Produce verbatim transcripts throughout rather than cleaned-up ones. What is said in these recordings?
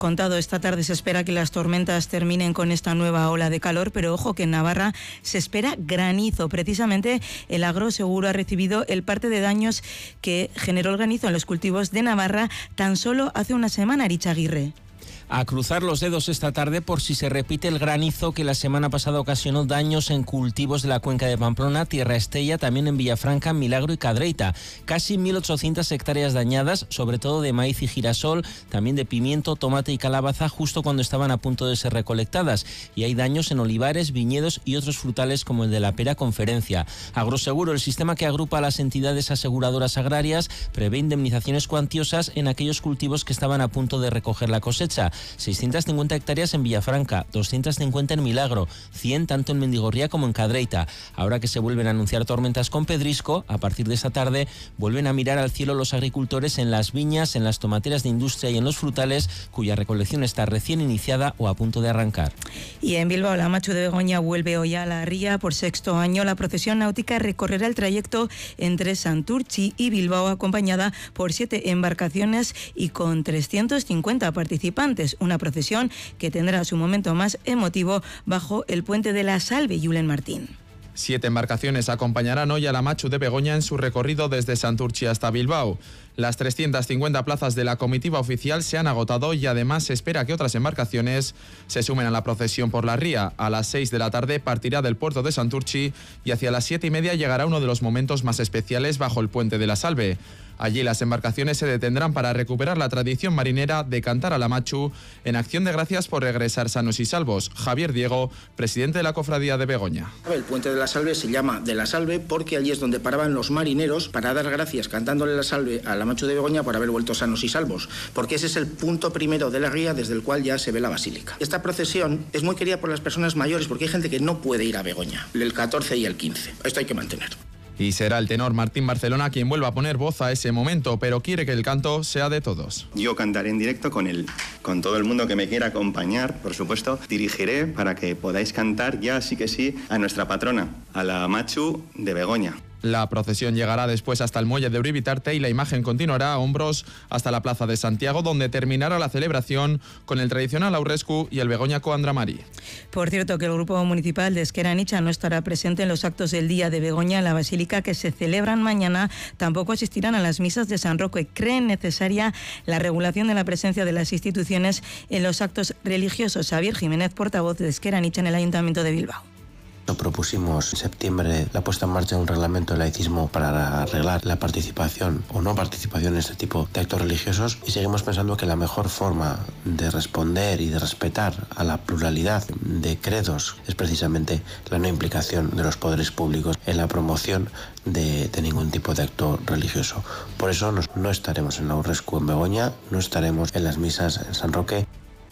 contado, esta tarde se espera que las tormentas terminen con esta nueva ola de calor, pero ojo que en Navarra se espera granizo. Precisamente el Agroseguro ha recibido el parte de daños que generó el granizo en los cultivos de Navarra tan solo hace una semana, Arich Aguirre. A cruzar los dedos esta tarde por si se repite el granizo que la semana pasada ocasionó daños en cultivos de la cuenca de Pamplona, Tierra Estella, también en Villafranca, Milagro y Cadreita. Casi mil ochocientas hectáreas dañadas, sobre todo de maíz y girasol, también de pimiento, tomate y calabaza, justo cuando estaban a punto de ser recolectadas. Y hay daños en olivares, viñedos y otros frutales como el de la pera Conferencia. Agroseguro, el sistema que agrupa a las entidades aseguradoras agrarias, prevé indemnizaciones cuantiosas en aquellos cultivos que estaban a punto de recoger la cosecha. seiscientas cincuenta hectáreas en Villafranca, doscientas cincuenta en Milagro, cien tanto en Mendigorría como en Cadreita. Ahora que se vuelven a anunciar tormentas con pedrisco, a partir de esta tarde vuelven a mirar al cielo los agricultores en las viñas, en las tomateras de industria y en los frutales, cuya recolección está recién iniciada o a punto de arrancar. Y en Bilbao, la Machu de Begoña vuelve hoy a la ría. Por sexto año, la procesión náutica recorrerá el trayecto entre Santurtzi y Bilbao, acompañada por siete embarcaciones y con trescientos cincuenta participantes. Una procesión que tendrá su momento más emotivo bajo el puente de la Salve. Julen Martín. Siete embarcaciones acompañarán hoy a la Machu de Begoña en su recorrido desde Santurtzi hasta Bilbao. Las trescientas cincuenta plazas de la comitiva oficial se han agotado y además se espera que otras embarcaciones se sumen a la procesión por la ría. A las seis de la tarde partirá del puerto de Santurtzi y hacia las siete y media llegará uno de los momentos más especiales bajo el puente de la Salve. Allí las embarcaciones se detendrán para recuperar la tradición marinera de cantar a la Machu en acción de gracias por regresar sanos y salvos. Javier Diego, presidente de la Cofradía de Begoña. El puente de la Salve se llama de la Salve porque allí es donde paraban los marineros para dar gracias cantándole la salve a la Machu de Begoña por haber vuelto sanos y salvos, porque ese es el punto primero de la ría desde el cual ya se ve la basílica. Esta procesión es muy querida por las personas mayores porque hay gente que no puede ir a Begoña, el catorce y el quince. Esto hay que mantener. Y será el tenor Martín Barcelona quien vuelva a poner voz a ese momento, pero quiere que el canto sea de todos. Yo cantaré en directo con él, con todo el mundo que me quiera acompañar, por supuesto. Dirigiré para que podáis cantar ya sí que sí a nuestra patrona, a la Machu de Begoña. La procesión llegará después hasta el muelle de Uribitarte y la imagen continuará a hombros hasta la plaza de Santiago, donde terminará la celebración con el tradicional aurrescu y el begoñaco Andramari. Por cierto, que el Grupo Municipal de Ezker Anitza no estará presente en los actos del Día de Begoña en la Basílica que se celebran mañana. Tampoco asistirán a las misas de San Roque. Creen necesaria la regulación de la presencia de las instituciones en los actos religiosos. Xavier Jiménez, portavoz de Ezker Anitza en el Ayuntamiento de Bilbao. Propusimos en septiembre la puesta en marcha de un reglamento de laicismo para arreglar la participación o no participación en este tipo de actos religiosos y seguimos pensando que la mejor forma de responder y de respetar a la pluralidad de credos es precisamente la no implicación de los poderes públicos en la promoción de, de ningún tipo de acto religioso. Por eso nos, no estaremos en la Aurrescu en Begoña, no estaremos en las misas en San Roque.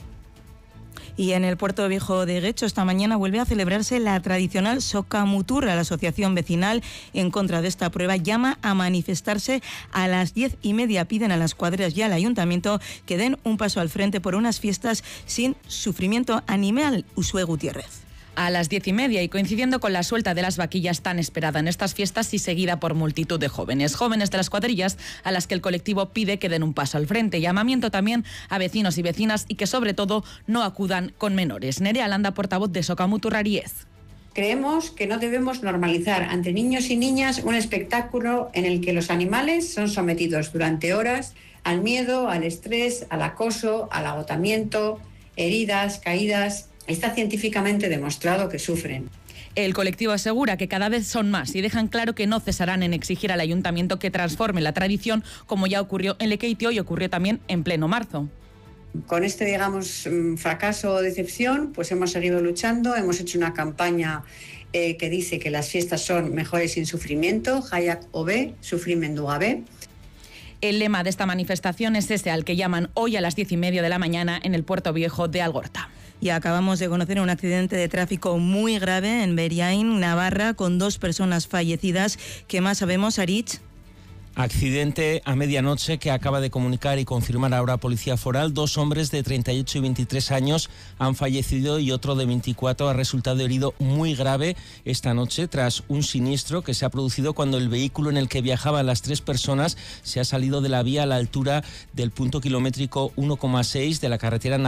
Y en el Puerto Viejo de Guecho esta mañana vuelve a celebrarse la tradicional Soca Muturra. La asociación vecinal en contra de esta prueba llama a manifestarse a las diez y media. Piden a las cuadrillas y al ayuntamiento que den un paso al frente por unas fiestas sin sufrimiento animal. Usue Gutiérrez. A las diez y media y coincidiendo con la suelta de las vaquillas tan esperada en estas fiestas y seguida por multitud de jóvenes. Jóvenes de las cuadrillas a las que el colectivo pide que den un paso al frente. Llamamiento también a vecinos y vecinas y que sobre todo no acudan con menores. Nerea Landa, portavoz de Soca Muturra Aríez. Creemos que no debemos normalizar ante niños y niñas un espectáculo en el que los animales son sometidos durante horas al miedo, al estrés, al acoso, al agotamiento, heridas, caídas. Está científicamente demostrado que sufren. El colectivo asegura que cada vez son más y dejan claro que no cesarán en exigir al ayuntamiento que transforme la tradición, como ya ocurrió en Lekeitio y ocurrió también en pleno marzo. Con este, digamos, fracaso o decepción, pues hemos seguido luchando, hemos hecho una campaña eh, que dice que las fiestas son mejores sin sufrimiento, Hayak Obe, Sufrimendu Gabe. El lema de esta manifestación es ese al que llaman hoy a las diez y media de la mañana en el Puerto Viejo de Algorta. Y acabamos de conocer un accidente de tráfico muy grave en Beriain, Navarra, con dos personas fallecidas. ¿Qué más sabemos, Arich? Accidente a medianoche que acaba de comunicar y confirmar ahora Policía Foral. Dos hombres de treinta y ocho y veintitrés años han fallecido y otro de veinticuatro ha resultado herido muy grave esta noche tras un siniestro que se ha producido cuando el vehículo en el que viajaban las tres personas se ha salido de la vía a la altura del punto kilométrico uno coma seis de la carretera